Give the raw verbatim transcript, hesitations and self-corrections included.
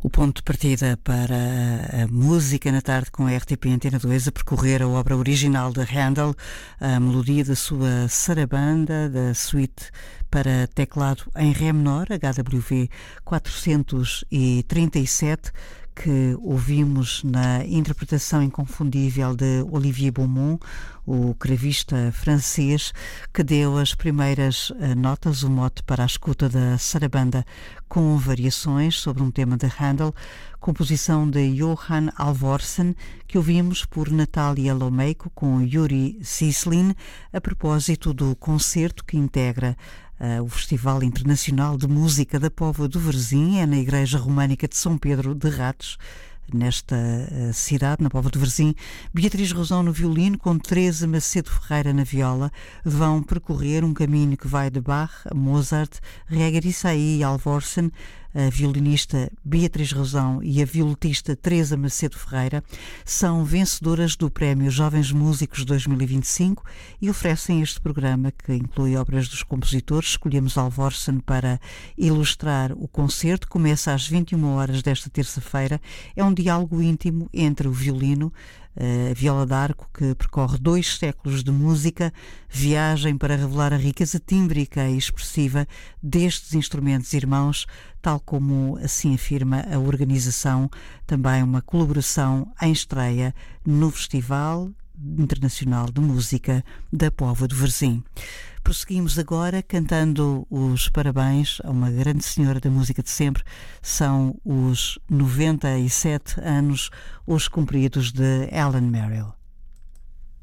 O ponto de partida para a música na tarde com a R T P Antena dois, a percorrer a obra original de Handel, a melodia da sua sarabanda, da suíte para teclado em Ré menor, H W V quatrocentos e trinta e sete, que ouvimos na interpretação inconfundível de Olivier Beaumont, o cravista francês, que deu as primeiras notas, o mote para a escuta da sarabanda, com variações sobre um tema de Handel, composição de Johan Alvorsen, que ouvimos por Natália Lomeiko com Yuri Sislin, a propósito do concerto que integra Uh, o Festival Internacional de Música da Póvoa do Varzim, é na Igreja Românica de São Pedro de Ratos, nesta uh, cidade, na Póvoa do Varzim. Beatriz Rosão no violino, com Teresa Macedo Ferreira na viola, vão percorrer um caminho que vai de Bach a Mozart, Reger Isai e Alvorsen, a violinista Beatriz Rosão e a violetista Teresa Macedo Ferreira são vencedoras do Prémio Jovens Músicos dois mil e vinte e cinco e oferecem este programa que inclui obras dos compositores. Escolhemos Alvorsen para ilustrar o concerto. Começa às vinte e uma horas desta terça-feira. É um diálogo íntimo entre o violino, a viola d'arco, que percorre dois séculos de música, viagem para revelar a riqueza tímbrica e expressiva destes instrumentos irmãos, tal como assim afirma a organização, também uma colaboração em estreia no Festival Internacional de Música da Póvoa do Varzim. Prosseguimos agora cantando os parabéns a uma grande senhora da música de sempre. São os noventa e sete anos, os cumpridos de Helen Merrill.